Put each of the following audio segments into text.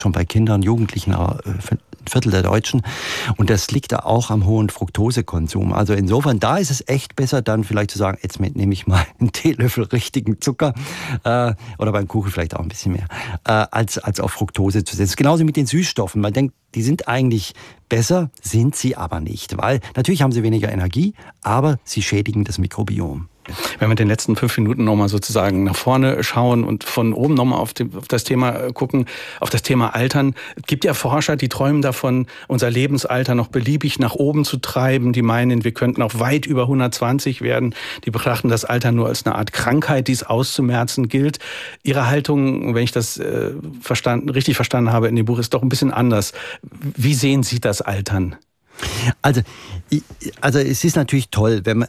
schon bei Kindern, Jugendlichen, ein Viertel der Deutschen. Und das liegt da auch am hohen Fructosekonsum. Also insofern, da ist es echt besser, dann vielleicht zu sagen, jetzt nehme ich mal einen Teelöffel richtigen Zucker oder beim Kuchen vielleicht auch ein bisschen mehr, als auf Fructose zu setzen. Genauso mit den Süßstoffen. Man denkt, die sind eigentlich besser, sind sie aber nicht. Weil natürlich haben sie weniger Energie, aber sie schädigen das Mikrobiom. Wenn wir in den letzten 5 Minuten nochmal sozusagen nach vorne schauen und von oben nochmal auf das Thema gucken, auf das Thema Altern. Es gibt ja Forscher, die träumen davon, unser Lebensalter noch beliebig nach oben zu treiben. Die meinen, wir könnten auch weit über 120 werden. Die betrachten das Alter nur als eine Art Krankheit, die es auszumerzen gilt. Ihre Haltung, wenn ich das richtig verstanden habe in dem Buch, ist doch ein bisschen anders. Wie sehen Sie das Altern? Also es ist natürlich toll, wenn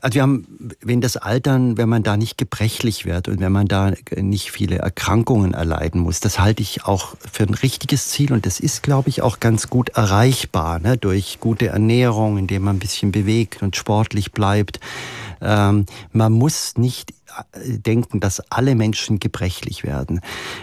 man da nicht gebrechlich wird und wenn man da nicht viele Erkrankungen erleiden muss. Das halte ich auch für ein richtiges Ziel und das ist, glaube ich, auch ganz gut erreichbar, ne? Durch gute Ernährung, indem man ein bisschen bewegt und sportlich bleibt. Man muss nicht denken, dass alle Menschen gebrechlich werden.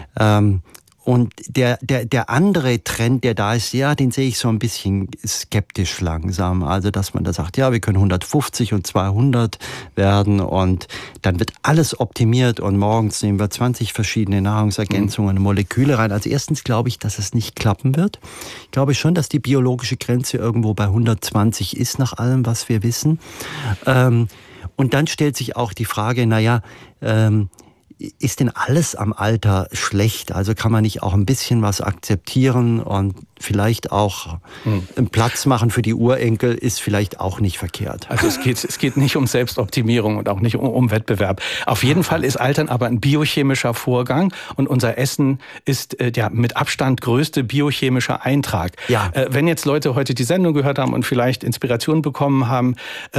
Und der andere Trend, der da ist, ja, den sehe ich so ein bisschen skeptisch langsam. Also, dass man da sagt, ja, wir können 150 und 200 werden und dann wird alles optimiert und morgens nehmen wir 20 verschiedene Nahrungsergänzungen und Moleküle rein. Also erstens glaube ich, dass es nicht klappen wird. Ich glaube schon, dass die biologische Grenze irgendwo bei 120 ist, nach allem, was wir wissen. Und dann stellt sich auch die Frage, ist denn alles am Alter schlecht? Also kann man nicht auch ein bisschen was akzeptieren und vielleicht auch einen Platz machen für die Urenkel, ist vielleicht auch nicht verkehrt. Also es geht nicht um Selbstoptimierung und auch nicht um Wettbewerb. Auf jeden Fall ist Altern aber ein biochemischer Vorgang und unser Essen ist der mit Abstand größte biochemische Eintrag. Ja. Wenn jetzt Leute heute die Sendung gehört haben und vielleicht Inspiration bekommen haben,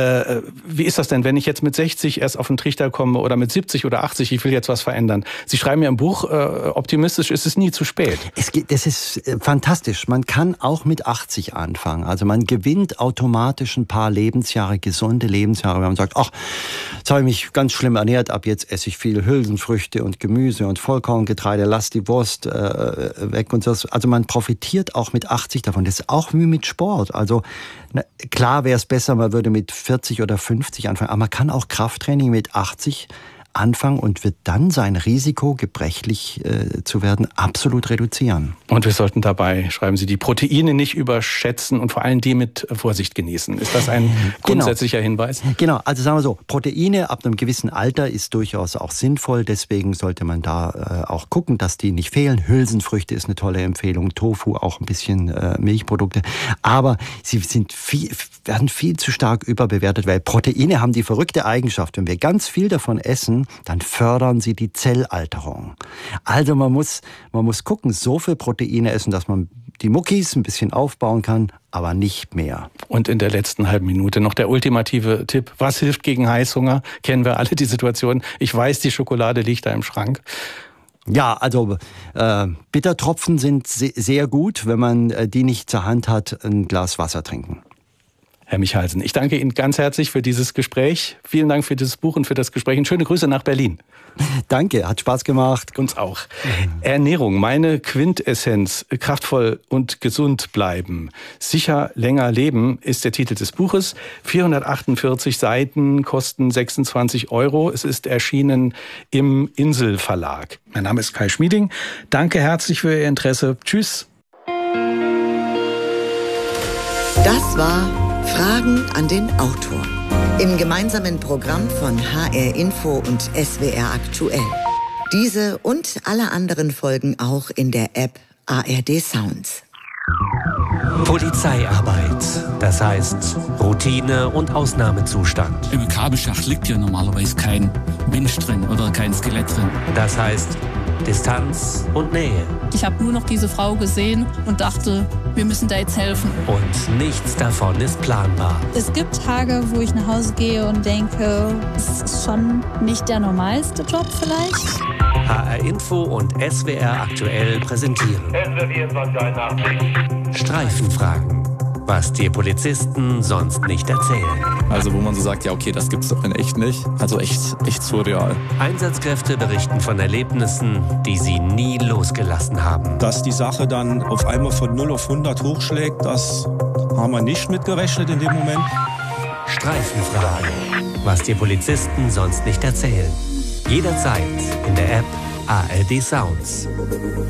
wie ist das denn, wenn ich jetzt mit 60 erst auf den Trichter komme oder mit 70 oder 80, ich will jetzt was verändern. Sie schreiben ja im Buch, optimistisch ist es nie zu spät. Das ist fantastisch. Man kann auch mit 80 anfangen. Also man gewinnt automatisch ein paar Lebensjahre, gesunde Lebensjahre. Wenn man sagt, ach, jetzt habe ich mich ganz schlimm ernährt, ab jetzt esse ich viel Hülsenfrüchte und Gemüse und Vollkorngetreide, lass die Wurst weg und so. Also man profitiert auch mit 80 davon. Das ist auch wie mit Sport. Also klar wäre es besser, man würde mit 40 oder 50 anfangen, aber man kann auch Krafttraining mit 80 anfangen und wird dann sein Risiko, gebrechlich zu werden, absolut reduzieren. Und wir sollten dabei, schreiben Sie, die Proteine nicht überschätzen und vor allem die mit Vorsicht genießen. Ist das ein grundsätzlicher Hinweis? Genau, also sagen wir so, Proteine ab einem gewissen Alter ist durchaus auch sinnvoll, deswegen sollte man da auch gucken, dass die nicht fehlen. Hülsenfrüchte ist eine tolle Empfehlung, Tofu auch ein bisschen Milchprodukte, aber sie werden viel zu stark überbewertet, weil Proteine haben die verrückte Eigenschaft, wenn wir ganz viel davon essen, dann fördern sie die Zellalterung. Also man muss gucken, so viel Proteine essen, dass man die Muckis ein bisschen aufbauen kann, aber nicht mehr. Und in der letzten halben Minute noch der ultimative Tipp. Was hilft gegen Heißhunger? Kennen wir alle die Situation. Ich weiß, die Schokolade liegt da im Schrank. Ja, also Bittertropfen sind sehr gut. Wenn man die nicht zur Hand hat, ein Glas Wasser trinken. Herr Michalsen, ich danke Ihnen ganz herzlich für dieses Gespräch. Vielen Dank für dieses Buch und für das Gespräch. Und schöne Grüße nach Berlin. Danke, hat Spaß gemacht. Uns auch. Ernährung, meine Quintessenz. Kraftvoll und gesund bleiben. Sicher länger leben ist der Titel des Buches. 448 Seiten, kosten 26 €. Es ist erschienen im Insel Verlag. Mein Name ist Kai Schmieding. Danke herzlich für Ihr Interesse. Tschüss. Das war Fragen an den Autor im gemeinsamen Programm von HR Info und SWR Aktuell. Diese und alle anderen Folgen auch in der App ARD Sounds. Polizeiarbeit, das heißt Routine und Ausnahmezustand. Im Kabelschacht liegt ja normalerweise kein Mensch drin oder kein Skelett drin. Das heißt Distanz und Nähe. Ich habe nur noch diese Frau gesehen und dachte, wir müssen da jetzt helfen. Und nichts davon ist planbar. Es gibt Tage, wo ich nach Hause gehe und denke, es ist schon nicht der normalste Job vielleicht. HR Info und SWR Aktuell präsentieren Streifenfragen, was dir Polizisten sonst nicht erzählen. Also wo man so sagt, ja okay, das gibt's doch in echt nicht. Also echt surreal. Einsatzkräfte berichten von Erlebnissen, die sie nie losgelassen haben. Dass die Sache dann auf einmal von 0 auf 100 hochschlägt, das haben wir nicht mitgerechnet in dem Moment. Streifenfragen. Was die Polizisten sonst nicht erzählen. Jederzeit in der App ARD Sounds.